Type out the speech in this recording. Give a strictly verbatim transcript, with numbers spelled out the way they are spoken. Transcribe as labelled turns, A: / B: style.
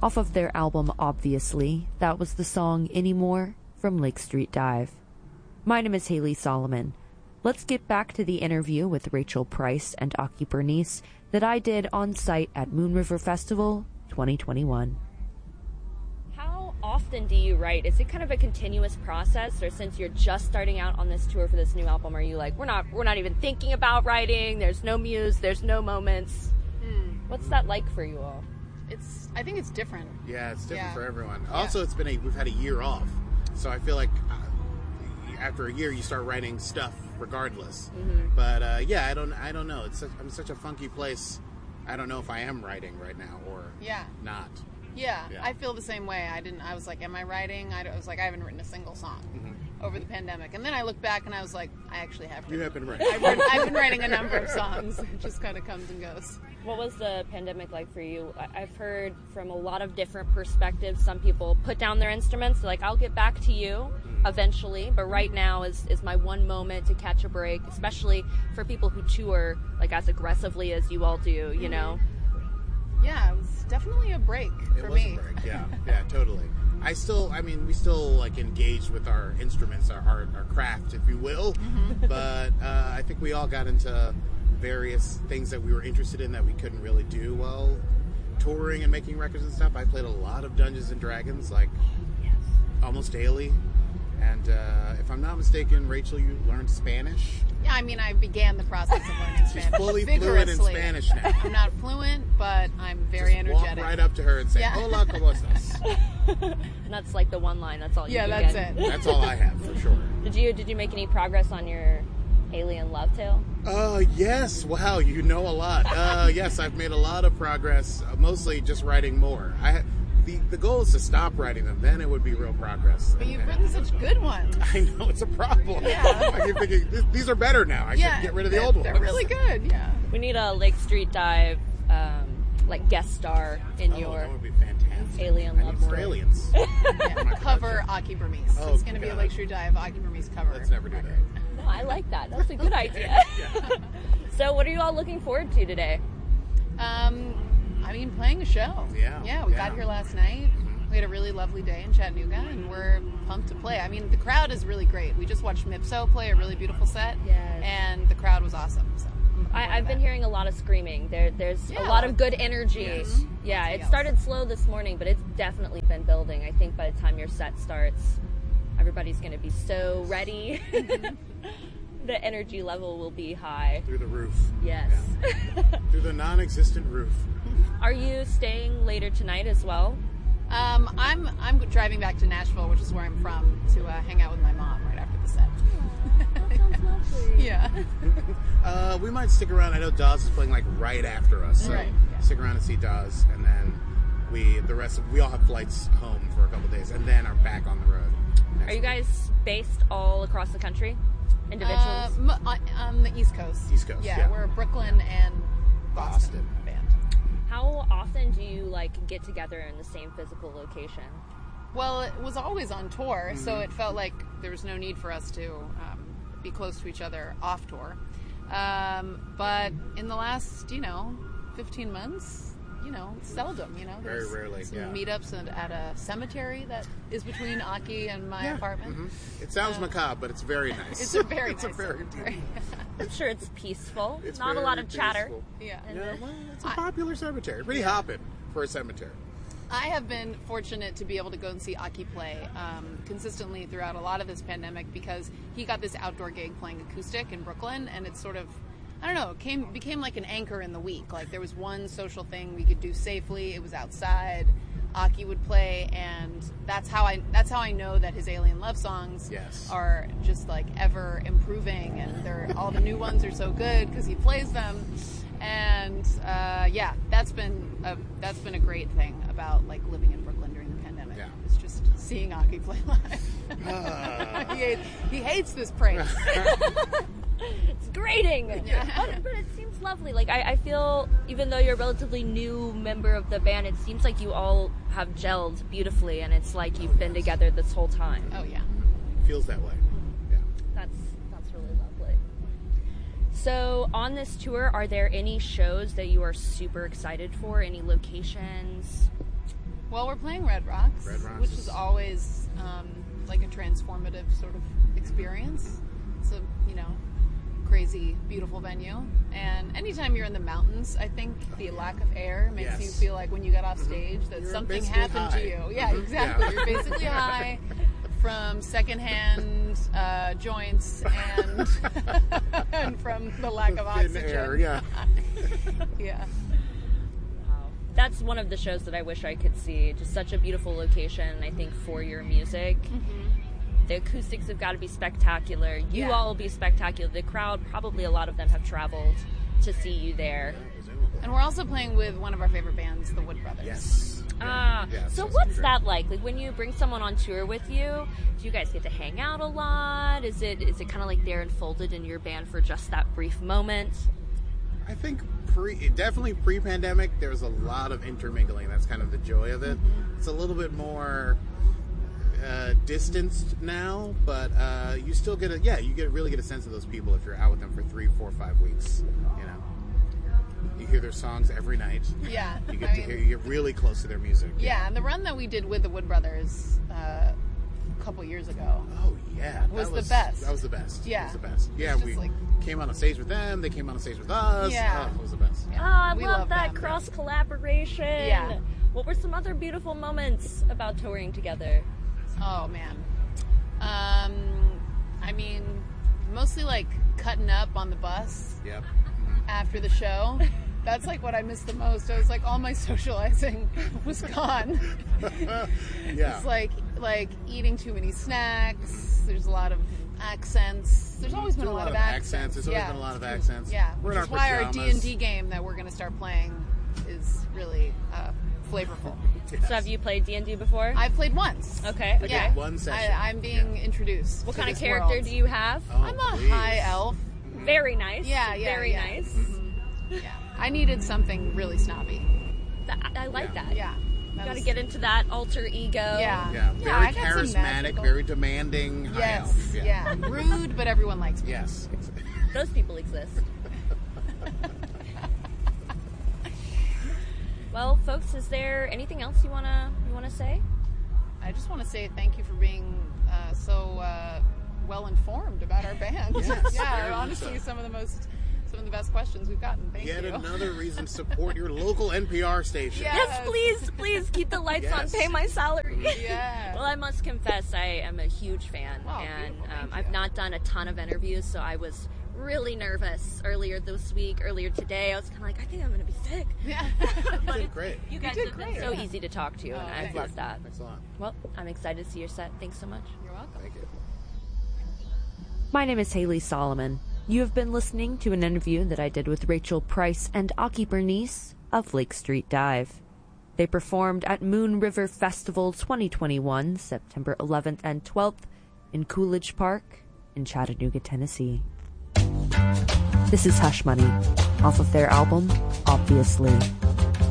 A: Off of their album Obviously, that was the song Anymore from Lake Street Dive. My name is Haley Solomon. Let's get back to the interview with Rachel Price and Aki Bernice that I did on site at Moon River Festival twenty twenty-one.
B: How often do you write? Is it kind of a continuous process, or since you're just starting out on this tour for this new album, are you like, we're not we're not even thinking about writing, there's no muse, there's no moments? Mm. What's that like for you all?
C: It's I think it's different.
D: Yeah, it's different
C: yeah.
D: for everyone.
C: Yeah.
D: Also, it's been a we've had a year off, so I feel like uh, after a year you start writing stuff regardless. Mm-hmm. But uh, yeah, I don't I don't know. It's such, I'm in such a funky place. I don't know if I am writing right now or
C: yeah.
D: not.
C: Yeah,
D: yeah,
C: I feel the same way. I didn't. I was like, am I writing? I was like, I haven't written a single song mm-hmm. over the pandemic. And then I looked back and I was like, I actually have. Written.
D: You have been writing.
C: I've, written, I've been writing a number of songs. It just kind of comes and goes.
B: What was the pandemic like for you? I've heard from a lot of different perspectives. Some people put down their instruments, like, I'll get back to you eventually, but right now is, is my one moment to catch a break, especially for people who tour like as aggressively as you all do, you know?
C: Yeah, it was definitely a break
D: it
C: for
D: was
C: me.
D: A break, yeah, yeah, totally. I still, I mean, we still like engaged with our instruments, our our, our craft, if you will, mm-hmm. but uh, I think we all got into various things that we were interested in that we couldn't really do while touring and making records and stuff. I played a lot of Dungeons and Dragons, like yes. almost daily. And uh, if I'm not mistaken, Rachel, you learned Spanish?
C: Yeah, I mean, I began the process of learning Spanish.
D: She's fully fluent in Spanish now.
C: I'm not fluent, but I'm very
D: Just
C: energetic.
D: Walk right up to her and say, yeah. Hola, ¿cómo estás?
B: And that's like the one line. That's all you
C: yeah,
B: can
C: that's
B: get.
C: it.
D: That's all I have, for sure.
B: Did you Did you make any progress on your Alien Love Tale?
D: Uh, yes. Wow, you know a lot. Uh, yes, I've made a lot of progress, uh, mostly just writing more. I the, the goal is to stop writing them, then it would be real progress.
C: But you've written such good ones.
D: I know, it's a problem.
C: Yeah.
D: I keep thinking, these are better now. I
C: yeah,
D: should get rid of the old ones.
C: They're really good, yeah.
B: We need a Lake Street Dive, um, like, guest star in
D: oh,
B: your
D: that would be fantastic.
B: Alien
D: I
B: Love
D: need more
B: Story.
D: aliens.
C: yeah. Cover Aki Bernice.
D: Oh,
C: it's going to be a
D: God.
C: Lake Street Dive Aki Bernice cover.
D: Let's never do that.
B: No, I like that. That's a good idea.
D: yeah.
B: So what are you all looking forward to today?
C: Um, I mean, playing a show.
D: Yeah.
C: Yeah, we
D: yeah.
C: got here last night. We had a really lovely day in Chattanooga, and we're pumped to play. I mean, the crowd is really great. We just watched Mipso play a really beautiful set,
B: yes.
C: and the crowd was awesome. So
B: I, I've been hearing a lot of screaming. There, There's
C: yeah,
B: a lot of good energy.
D: Yes.
B: Yeah, it started slow this morning, but it's definitely been building. I think by the time your set starts, everybody's going to be so ready. The energy level will be high.
D: Through the roof.
B: Yes.
D: Yeah. Through the non-existent roof.
B: Are you staying later tonight as well?
C: Um, I'm I'm driving back to Nashville, which is where I'm from, to uh, hang out with my mom right after the set.
B: That sounds lovely.
C: Yeah.
D: uh, we might stick around. I know Dawes is playing like right after us, so
C: right, yeah.
D: stick around and see Dawes, and then we the rest of we all have flights home for a couple days, and then are back on the road.
B: Are you guys based all across the country, individuals?
C: Uh, m- on, on the East Coast.
D: East Coast.
C: Yeah,
D: yeah.
C: we're Brooklyn and Boston,
D: Boston.
C: band.
B: How often do you like get together in the same physical location?
C: Well, it was always on tour, mm-hmm. so it felt like there was no need for us to um, be close to each other off tour. Um, but in the last, you know, fifteen months, you know, seldom, you know.
D: Very
C: There's
D: rarely,
C: some
D: yeah.
C: meetups at a cemetery that is between Aki and my
D: yeah.
C: apartment.
D: Mm-hmm. It sounds uh, macabre, but it's very nice.
C: It's a very
D: it's
C: nice
D: a very
C: cemetery.
B: I'm sure it's peaceful.
D: It's
B: Not a lot of chatter.
D: peaceful.
C: Yeah.
D: Yeah, well, it's a popular I, cemetery. Pretty yeah. hopping for a cemetery.
C: I have been fortunate to be able to go and see Aki play um, consistently throughout a lot of this pandemic because he got this outdoor gig playing acoustic in Brooklyn, and it's sort of, I don't know, it came became like an anchor in the week. Like there was one social thing we could do safely. It was outside. Aki would play, and that's how I that's how I know that his Alien Love songs
D: yes.
C: are just like ever improving, and they're all the new ones are so good because he plays them. And uh, yeah, that's been a that's been a great thing about like living in Brooklyn during the pandemic.
D: Yeah.
C: It's just seeing Aki play live. Uh. he, hates, he hates this praise.
B: It's grating.
C: Yeah.
B: But, but it seems lovely. Like I, I feel, even though you're a relatively new member of the band, it seems like you all have gelled beautifully, and it's like you've been together this whole time.
C: Oh yeah,
D: it feels that way. Yeah,
B: that's that's really lovely. So on this tour, are there any shows that you are super excited for? Any locations?
C: Well, we're playing Red Rocks,
D: Red Rocks
C: which
D: is-
C: is always um, like a transformative sort of experience. It's a, you know, crazy, beautiful venue. And anytime you're in the mountains, I think the lack of air makes
D: Yes.
C: you feel like when you get off stage that
D: You're
C: something
D: basically
C: happened
D: high.
C: to you. Yeah,
D: Mhm.
C: exactly.
D: Yeah.
C: You're basically high from secondhand uh, joints and and from the lack
D: The
C: of
D: thin
C: oxygen.
D: air, yeah.
C: Yeah.
B: Wow. That's one of the shows that I wish I could see. Just such a beautiful location, I think, for your music. The acoustics have got to be spectacular. You
C: Yeah.
B: all will be spectacular. The crowd, probably a lot of them have traveled to see you there.
C: And we're also playing with one of our favorite bands, the Wood Brothers.
D: Yes.
B: Ah,
D: Yeah,
B: so
D: it's
B: what's
D: great.
B: that like? Like when you bring someone on tour with you, do you guys get to hang out a lot? Is it is it kind of like they're enfolded in your band for just that brief moment?
D: I think pre, definitely pre-pandemic, there was a lot of intermingling. That's kind of the joy of it.
C: Mm-hmm.
D: It's a little bit more uh, distanced now, but uh, you still get a yeah, you get really get a sense of those people if you're out with them for three, four, five weeks. You know, you hear their songs every night.
C: Yeah.
D: You get
C: I
D: to
C: mean,
D: hear. You get really close to their music.
C: Yeah, and the run that we did with the Wood Brothers uh, a couple years ago.
D: Oh yeah, that
C: Was the best.
D: That was the best.
C: Yeah.
D: It was the best. Yeah,
C: just
D: we
C: like-
D: came on a stage with them. They came on a stage with us.
C: Yeah.
D: Oh, it was the best.
C: Yeah,
B: Oh, I
C: we
B: love, that
C: them.
B: cross collaboration.
C: Yeah.
B: What were some other beautiful moments about touring together?
C: Oh man. Um, I mean, mostly like cutting up on the bus
D: Yep.
C: after the show. That's like what I missed the most. I was like, all my socializing was gone.
D: Yeah.
C: It's like like eating too many snacks. There's a lot of accents. There's always been
D: There's
C: a lot, of accents.
D: There's always
C: yeah.
D: been a lot of accents.
C: Yeah,
D: We're
C: which
D: in
C: is
D: our
C: why our D and D
D: pajamas.
C: game that we're going to start playing is really uh, flavorful.
D: Yes.
B: So have you played D and D before?
C: I've played once.
B: Okay, okay.
C: Yeah,
D: One session.
C: I, I'm being
D: Yeah.
C: introduced.
B: What
C: to
B: kind of
C: this
B: character
C: world.
B: do you have?
D: Oh,
C: I'm a
D: please.
C: high elf.
B: Very nice.
C: Yeah, yeah,
B: Very
C: yeah.
B: nice.
C: Yeah, I needed something really snobby.
B: Th- I I like
D: Yeah.
B: that.
C: Yeah,
B: You
C: that
B: gotta
C: was-
B: get into that alter ego.
C: Yeah,
D: Yeah,
C: Yeah,
D: very
C: I got some
D: charismatic,
C: magical-
D: very demanding. high
C: Yes,
D: elf.
C: yeah. Rude, but everyone likes me.
D: Yes.
B: Those people exist. Well, folks, is there anything else you wanna you wanna say?
C: I just want to say thank you for being uh, so uh, well informed about our band.
D: Yes, very
C: yeah,
D: much
C: honestly,
D: so.
C: some of the most, some of the best questions we've gotten. Thank
D: Yet
C: you.
D: another reason to support your local N P R station.
C: Yeah.
B: Yes,
C: Yes.
B: please, please keep the lights on.
D: Yes.
B: Pay my salary.
C: Yeah.
B: Well, I must confess, I am a huge fan,
C: Wow,
B: and
C: beautiful.
B: um,
C: Thank
B: I've
C: you.
B: not done a ton of interviews, so I was really nervous earlier this week, earlier today. I was kind of like, I think I'm going to be sick.
C: Yeah.
D: You did great.
B: You guys
C: did
B: have
C: great,
B: been so
C: yeah.
B: easy to talk to,
C: Oh,
B: and I've
C: thank you.
B: loved that.
D: Thanks a lot.
B: Well, I'm excited to see your set. Thanks so much.
C: You're welcome.
D: Thank you.
A: My name is Haley Solomon. You have been listening to an interview that I did with Rachel Price and Aki Bernice of Lake Street Dive. They performed at Moon River Festival twenty twenty-one, September eleventh and twelfth, in Coolidge Park in Chattanooga, Tennessee. This is Hush Money, off of their album, Obviously.